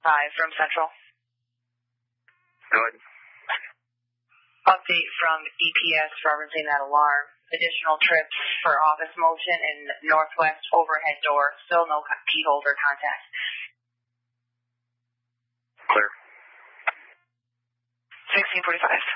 from Central. Go ahead. Update from EPS referencing that alarm. Additional trips for office motion and northwest overhead door. Still no key holder contact. Clear. 1645.